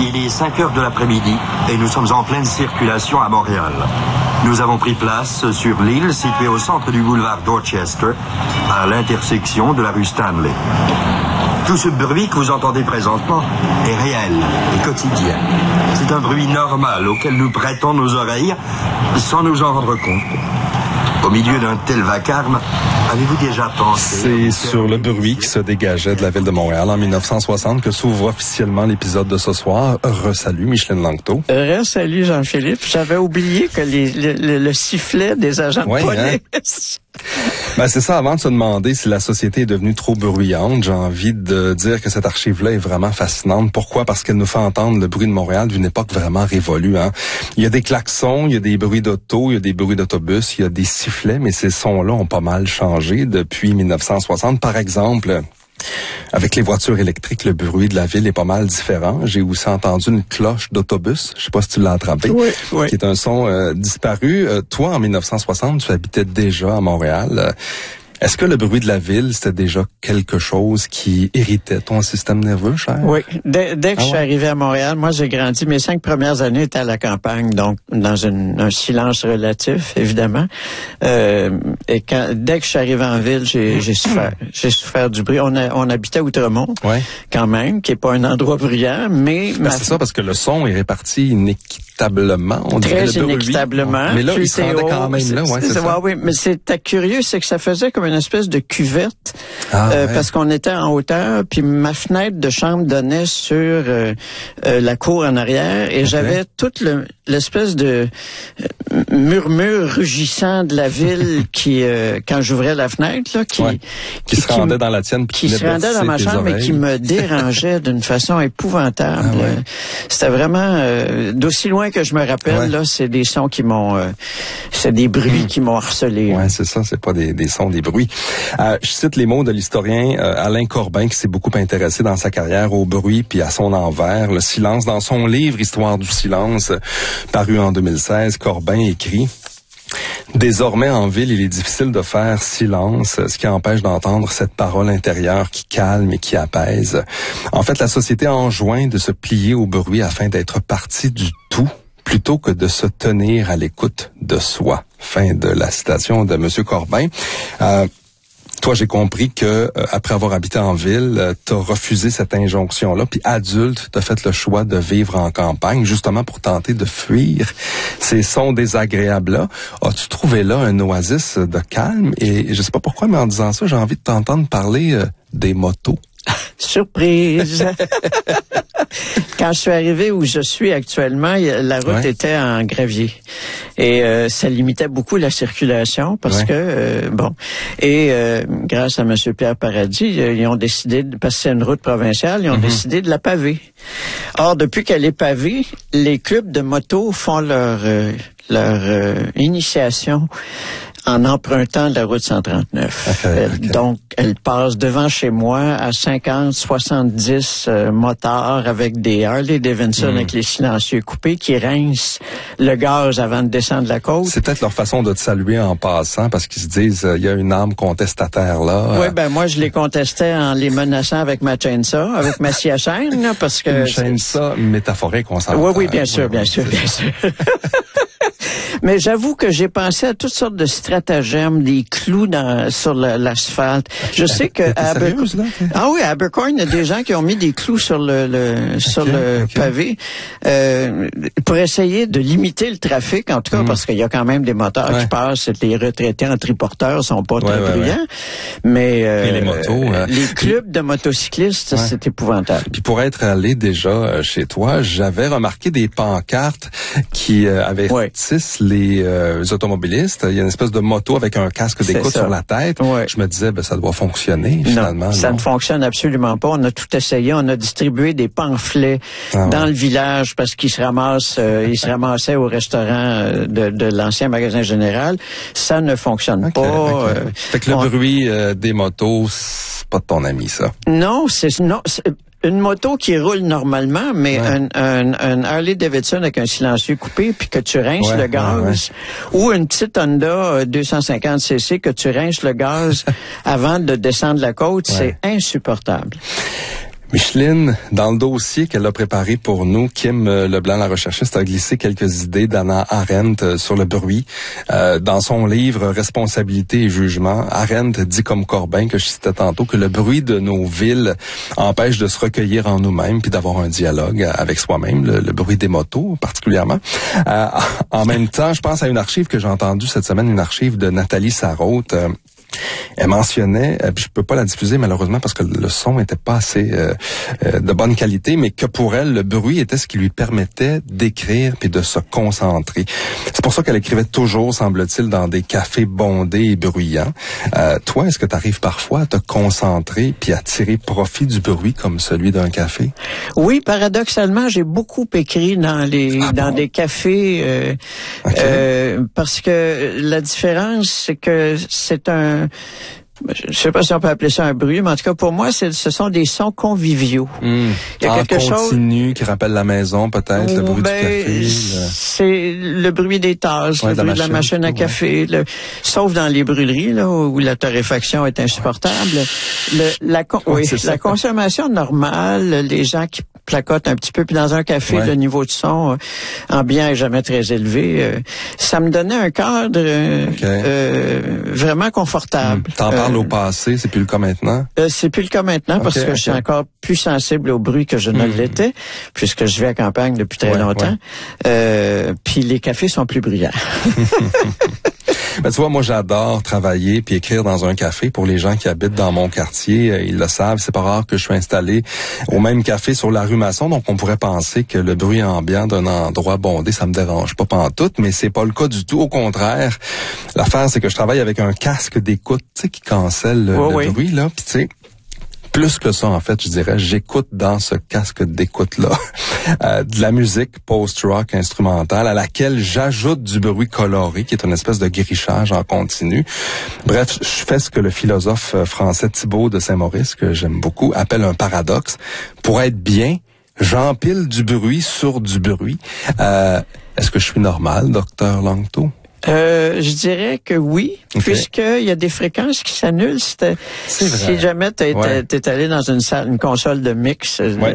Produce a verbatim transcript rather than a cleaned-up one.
Il est cinq heures de l'après-midi et nous sommes en pleine circulation à Montréal. Nous avons pris place sur l'île située au centre du boulevard Dorchester, à l'intersection de la rue Stanley. Tout ce bruit que vous entendez présentement est réel et quotidien. C'est un bruit normal auquel nous prêtons nos oreilles sans nous en rendre compte. Au milieu d'un tel vacarme, avez-vous déjà pensé... C'est sur le bruit qui se dégageait de la ville de Montréal en dix-neuf cent soixante que s'ouvre officiellement l'épisode de ce soir. Re-salut Micheline Langto. Re-salut Jean-Philippe. J'avais oublié que les, le, le, le sifflet des agents ouais, de police... Hein? Ben c'est ça, avant de se demander si la société est devenue trop bruyante, j'ai envie de dire que cette archive-là est vraiment fascinante. Pourquoi? Parce qu'elle nous fait entendre le bruit de Montréal d'une époque vraiment révolue. Hein? Il y a des klaxons, il y a des bruits d'auto, il y a des bruits d'autobus, il y a des sifflets, mais ces sons-là ont pas mal changé depuis dix-neuf cent soixante. Par exemple, avec les voitures électriques, le bruit de la ville est pas mal différent. J'ai aussi entendu une cloche d'autobus, je sais pas si tu l'as attrapé, oui, oui. qui est un son euh, disparu. Euh, toi, en dix-neuf cent soixante, tu habitais déjà à Montréal. Euh, Est-ce que le bruit de la ville, c'était déjà quelque chose qui irritait ton système nerveux, cher? Oui. Dès, dès que ah je suis ouais? arrivé à Montréal, moi, j'ai grandi. Mes cinq premières années étaient à la campagne, donc dans une, un silence relatif, évidemment. Euh, et quand, dès que je suis arrivé en ville, j'ai, j'ai souffert. J'ai souffert du bruit. On, a, on habitait à Outremont, ouais. quand même, qui est pas un endroit bruyant, mais... Ben, c'est ça, parce que le son est réparti inéquitablement. On Très dirait le inéquitablement. Mais là, Plus il se rendait quand même là, ouais, c'est, c'est ça. Oui, mais c'était curieux, c'est que ça faisait comme une espèce de cuvette, ah, euh, ouais. parce qu'on était en hauteur, puis ma fenêtre de chambre donnait sur euh, euh, la cour en arrière, et okay. j'avais toute le, l'espèce de euh, murmure rugissant de la ville qui, euh, quand j'ouvrais la fenêtre, là, qui, ouais. qui, qui se rendait dans la tienne, qui se rendait dans ma chambre, mais qui me dérangeait d'une façon épouvantable. Ah, ouais. C'était vraiment euh, d'aussi loin que je me rappelle, ouais. là, c'est des sons qui m'ont, euh, c'est des bruits mmh. qui m'ont harcelé. Ouais, c'est ça, c'est pas des, des sons, des bruits. Euh, je cite les mots de l'historien euh, Alain Corbin, qui s'est beaucoup intéressé dans sa carrière au bruit puis à son envers, le silence. Dans son livre Histoire du silence, paru en deux mille seize, Corbin écrit: désormais, en ville, il est difficile de faire silence, ce qui empêche d'entendre cette parole intérieure qui calme et qui apaise. En fait, la société enjoint de se plier au bruit afin d'être partie du tout, plutôt que de se tenir à l'écoute de soi. Fin de la citation de Monsieur Corbin. Euh, Toi, j'ai compris que euh, après avoir habité en ville, euh, t'as refusé cette injonction-là, puis adulte, t'as fait le choix de vivre en campagne, justement pour tenter de fuir ces sons désagréables-là. As-tu trouvé là un oasis de calme? Et je sais pas pourquoi, mais en disant ça, j'ai envie de t'entendre parler euh, des motos. Surprise! Quand je suis arrivé où je suis actuellement, la route ouais. était en gravier. Et euh, ça limitait beaucoup la circulation parce ouais. que, euh, bon, et euh, grâce à M. Pierre Paradis, euh, ils ont décidé, de, parce que c'est une route provinciale, ils ont mm-hmm. décidé de la paver. Or, depuis qu'elle est pavée, les clubs de moto font leur, euh, leur euh, initiation en empruntant la route cent trente-neuf. Okay, okay. Donc, elle passe devant chez moi à cinquante, soixante-dix euh, motards avec des Harley Davidson mm. avec les silencieux coupés qui rincent le gaz avant de descendre la côte. C'est peut-être leur façon de te saluer en passant parce qu'ils se disent, il euh, y a une arme contestataire là. Oui, ben moi, je les contestais en les menaçant avec ma chainsaw, avec ma scie à chaîne, là, parce que... Une chainsaw métaphorique, on s'entend. Oui, oui, bien sûr, bien sûr, bien sûr. Mais j'avoue que j'ai pensé à toutes sortes de stratagèmes, des clous dans, sur le, l'asphalte. Je sais que à Abercorn, ah oui, à Abercorn, il y a des gens qui ont mis des clous sur le, le okay, sur le okay. pavé euh, pour essayer de limiter le trafic, en tout cas, mm. parce qu'il y a quand même des moteurs ouais. qui passent. Les retraités en triporteurs sont pas ouais, très ouais, bruyants, ouais. mais euh, et les motos, euh, les clubs de motocyclistes, ouais. c'est épouvantable. Puis pour être allé déjà chez toi, j'avais remarqué des pancartes qui euh, avertissent ouais. les euh, automobilistes. Il y a une espèce de moto avec un casque d'écoute sur la tête. Ouais. Je me disais, ben ça doit fonctionner finalement. Non, ça non. ne fonctionne absolument pas. On a tout essayé. On a distribué des pamphlets ah, dans ouais. le village parce qu'ils se ramassent, euh, ils se ramassaient au restaurant de, de l'ancien magasin général. Ça ne fonctionne okay, pas. Okay. Euh, fait que le on... bruit euh, des motos, c'est pas de ton ami, ça. Non, c'est non. C'est... Une moto qui roule normalement, mais ouais. un, un, un Harley Davidson avec un silencieux coupé, puis que tu rinces ouais, le gaz, ouais, ouais. ou une petite Honda deux cent cinquante cc que tu rinces le gaz avant de descendre la côte, ouais. c'est insupportable. Micheline, dans le dossier qu'elle a préparé pour nous, Kim Leblanc, la recherchiste, a glissé quelques idées d'Hannah Arendt sur le bruit. Euh, dans son livre « Responsabilité et jugement », Arendt dit comme Corbin, que je citais tantôt, que le bruit de nos villes empêche de se recueillir en nous-mêmes puis d'avoir un dialogue avec soi-même, le, le bruit des motos particulièrement. Euh, en même temps, je pense à une archive que j'ai entendue cette semaine, une archive de Nathalie Sarraute. Euh, Elle mentionnait, euh, je peux pas la diffuser malheureusement parce que le son était pas assez euh, euh, de bonne qualité, mais que pour elle, le bruit était ce qui lui permettait d'écrire puis de se concentrer. C'est pour ça qu'elle écrivait toujours, semble-t-il, dans des cafés bondés et bruyants. Euh, toi, est-ce que tu arrives parfois à te concentrer puis à tirer profit du bruit comme celui d'un café? Oui, paradoxalement, j'ai beaucoup écrit dans les ah dans bon? des cafés euh, okay. euh, parce que la différence, c'est que c'est un je ne sais pas si on peut appeler ça un bruit, mais en tout cas, pour moi, c'est, ce sont des sons conviviaux. Mmh. Il y a en quelque continu chose qui rappelle la maison, peut-être, oh, le bruit ben, du café. Le... C'est le bruit des tasses, ouais, le bruit machine, de la machine à café, ouais. le... sauf dans les brûleries, là, où la torréfaction est insupportable. Le, la, con... ouais, oui, la consommation normale, les gens qui placotent un petit peu, puis dans un café, ouais. le niveau de son euh, ambiant est jamais très élevé. Euh, ça me donnait un cadre euh, okay. euh, vraiment confortable. Mmh. T'en parles au passé, c'est plus le cas maintenant? Euh, c'est plus le cas maintenant okay, parce que okay. je suis encore plus sensible au bruit que je ne mmh. l'étais, puisque je vis à campagne depuis très ouais, longtemps. Ouais. Euh, puis les cafés sont plus bruyants. Ben, tu vois, moi, j'adore travailler puis écrire dans un café. Pour les gens qui habitent dans mon quartier, euh, ils le savent. C'est pas rare que je suis installé au même café sur la rue Masson. Donc, on pourrait penser que le bruit ambiant d'un endroit bondé, ça me dérange pas pantoute, mais c'est pas le cas du tout. Au contraire, l'affaire, c'est que je travaille avec un casque d'écoute, tu sais, qui cancelle le, oh, le oui. bruit, là. Puis, tu sais, plus que ça, en fait, je dirais, j'écoute dans ce casque d'écoute-là euh, de la musique post-rock instrumentale à laquelle j'ajoute du bruit coloré, qui est une espèce de grichage en continu. Bref, je fais ce que le philosophe français Thibaut de Saint-Maurice, que j'aime beaucoup, appelle un paradoxe. Pour être bien, j'empile du bruit sur du bruit. Euh, est-ce que je suis normal, docteur Langto? Euh, je dirais que oui, okay. puisqu'il y a des fréquences qui s'annulent. Si, si jamais tu es ouais. allé dans une salle, une console de mix, ouais.